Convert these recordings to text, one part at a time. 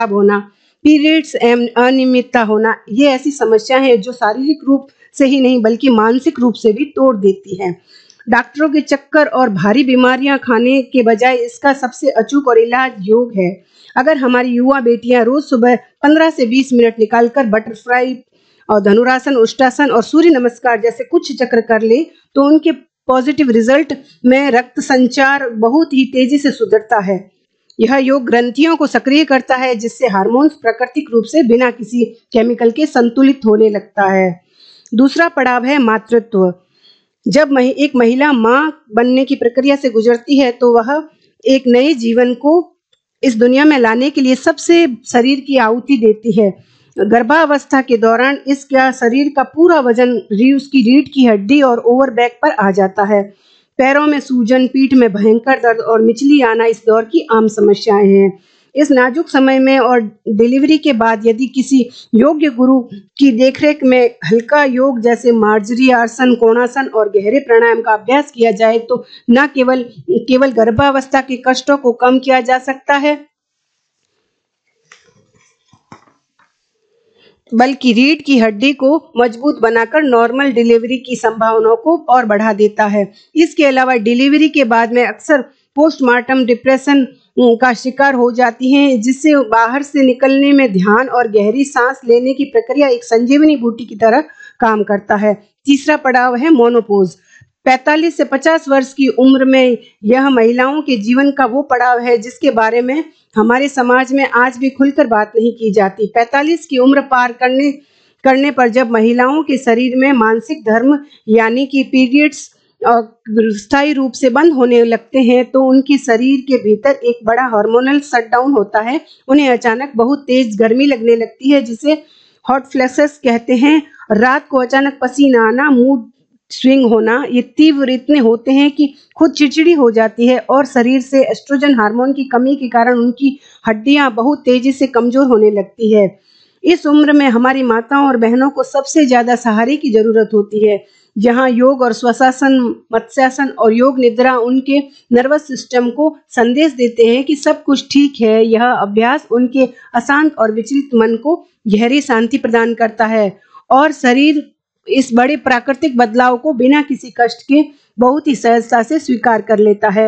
खराब होना, पीरियड्स एवं अनियमितता होना, ये ऐसी समस्या है जो शारीरिक रूप से ही नहीं बल्कि मानसिक रूप से भी तोड़ देती है। डॉक्टरों के चक्कर और भारी बीमारियां खाने के बजाय इसका सबसे अचूक और इलाज योग है। अगर हमारी युवा बेटियां रोज सुबह 15 से 20 मिनट निकालकर बटरफ्लाई और धनुरासन, उष्टासन और सूर्य नमस्कार जैसे कुछ चक्र कर ले तो उनके पॉजिटिव रिजल्ट में रक्त संचार बहुत ही तेजी से सुधरता है। यह योग ग्रंथियों को सक्रिय करता है जिससे हार्मोन्स प्राकृतिक रूप से बिना किसी केमिकल के संतुलित होने लगता है। दूसरा पड़ाव है मातृत्व। जब एक महिला मां बनने की प्रक्रिया से गुजरती है तो वह एक नए जीवन को इस दुनिया में लाने के लिए सबसे शरीर की आहुति देती है। गर्भावस्था के दौरान इसका शरीर का पूरा वजन उसकी रीढ़ की हड्डी और ओवर बैक पर आ जाता है। पैरों में सूजन, पीठ में भयंकर दर्द और मिचली आना इस दौर की आम समस्याएं हैं। इस नाजुक समय में और डिलीवरी के बाद यदि किसी योग्य गुरु की देखरेख में हल्का योग जैसे मार्जरी आसन, कोणासन और गहरे प्राणायाम का अभ्यास किया जाए तो न केवल गर्भावस्था के कष्टों को कम किया जा सकता है बल्कि रीढ़ की हड्डी को मजबूत बनाकर नॉर्मल डिलीवरी की संभावनाओं को और बढ़ा देता है। इसके अलावा डिलीवरी के बाद में अक्सर पोस्टमार्टम डिप्रेशन का शिकार हो जाती हैं, जिससे बाहर से निकलने में ध्यान और गहरी सांस लेने की प्रक्रिया एक संजीवनी बूटी की तरह काम करता है। तीसरा पड़ाव है मोनोपोज। 45 से 50 वर्ष की उम्र में यह महिलाओं के जीवन का वो पड़ाव है जिसके बारे में हमारे समाज में आज भी खुलकर बात नहीं की जाती। 45 की उम्र पार करने पर जब महिलाओं के शरीर में मासिक धर्म यानी कि पीरियड्स स्थायी रूप से बंद होने लगते हैं तो उनके शरीर के भीतर एक बड़ा हार्मोनल शटडाउन होता है। उन्हें अचानक बहुत तेज गर्मी लगने लगती है जिसे हॉट फ्लैशेस कहते हैं। रात को अचानक पसीना आना, मूड स्विंग होना, ये तीव्र इतने होते हैं कि खुद चिड़चिड़ी हो जाती है और शरीर से एस्ट्रोजन हार्मोन की कमी के कारण उनकी हड्डियां बहुत तेजी से कमजोर होने लगती है। इस उम्र में हमारी माताओं और बहनों को सबसे ज्यादा सहारे की जरूरत होती है। जहां योग और श्वसन, मत्स्यासन और योग निद्रा उनके नर्वस सिस्टम को संदेश देते हैं कि सब कुछ ठीक है। यह अभ्यास उनके अशांत और विचलित मन को गहरी शांति प्रदान करता है और शरीर इस बड़े प्राकृतिक बदलाव को बिना किसी कष्ट के बहुत ही सहजता से स्वीकार कर लेता है।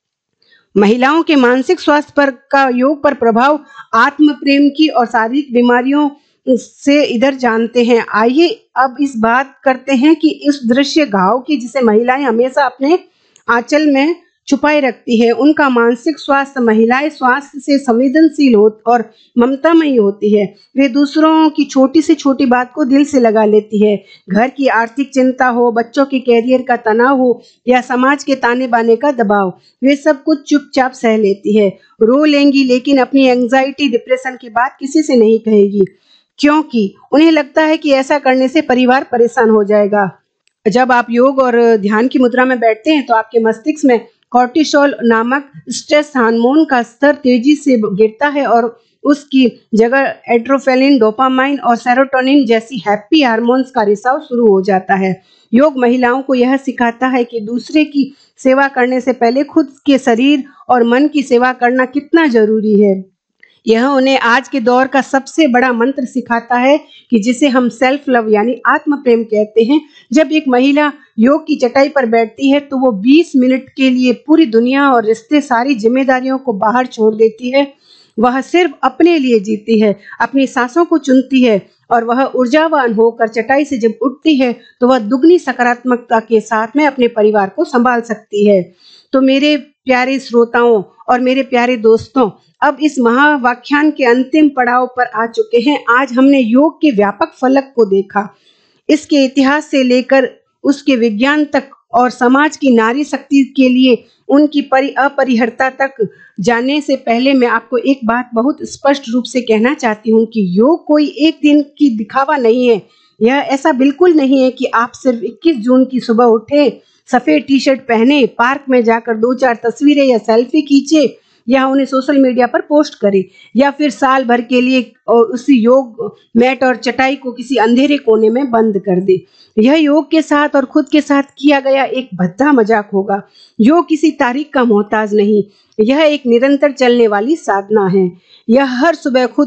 महिलाओं के मानसिक स्वास्थ्य पर का योग पर प्रभाव आत्म प्रेम की और शारीरिक बीमारियों से इधर जानते हैं। आइए अब इस बात करते हैं कि इस दृश्य घाव की जिसे महिलाएं हमेशा अपने आंचल में छुपाए रखती है, उनका मानसिक स्वास्थ्य। महिलाएं स्वास्थ्य से संवेदनशील और ममतामयी होती है। वे दूसरों की छोटी से छोटी बात को दिल से लगा लेती है। घर की आर्थिक चिंता हो, बच्चों के कैरियर का तनाव हो या समाज के ताने बाने का दबाव, वे सब कुछ चुपचाप सह लेती है। रो लेंगी लेकिन अपनी एंजाइटी, डिप्रेशन की बात किसी से नहीं कहेगी क्योंकि उन्हें लगता है कि ऐसा करने से परिवार परेशान हो जाएगा। जब आप योग और ध्यान की मुद्रा में बैठते हैं तो आपके मस्तिष्क में कॉर्टिसोल नामक स्ट्रेस हार्मोन का स्तर तेजी से गिरता है और उसकी जगह एड्रेनलिन, डोपामाइन और सेरोटोनिन जैसी हैप्पी हार्मोन्स का रिसाव शुरू हो जाता है। योग महिलाओं को यह सिखाता है कि दूसरे की सेवा करने से पहले खुद के शरीर और मन की सेवा करना कितना जरूरी है। यह उन्हें आज के दौर का सबसे बड़ा मंत्र सिखाता है कि जिसे हम सेल्फ लव यानी आत्म प्रेम कहते हैं। जब एक महिला योग की चटाई पर बैठती है तो वो 20 मिनट के लिए पूरी दुनिया और रिश्ते, सारी जिम्मेदारियों को बाहर छोड़ देती है। वह सिर्फ अपने लिए जीती है, अपनी सांसों को चुनती है और वह ऊर्जावान होकर चटाई से जब उठती है तो वह दुगनी सकारात्मकता के साथ में अपने परिवार को संभाल सकती है। तो मेरे प्यारे श्रोताओं और मेरे प्यारे दोस्तों, अब इस महावाख्यान के अंतिम पड़ाव पर आ चुके हैं। आज हमने योग के व्यापक फलक को देखा, इसके इतिहास से लेकर उसके विज्ञान तक और समाज की नारी शक्ति के लिए उनकी अपरिहार्यता तक जानने से पहले मैं आपको एक बात बहुत स्पष्ट रूप से कहना चाहती हूँ कि योग कोई एक दिन की दिखावा नहीं है। यह ऐसा बिल्कुल नहीं है कि आप सिर्फ 21 जून की सुबह उठे, सफेद टी शर्ट पहने, पार्क में जाकर 2-4 तस्वीरें या सेल्फी खींचे या उन्हें सोशल मीडिया पर पोस्ट करे, या फिर साल भर के लिए उसी योग मैट और चटाई को किसी अंधेरे कोने में बंद कर दे। यह योग के साथ और खुद के साथ किया गया एक भद्दा मजाक होगा। योग किसी तारीख का मोहताज नहीं, यह एक निरंतर चलने वाली साधना है। यह हर सुबह खुद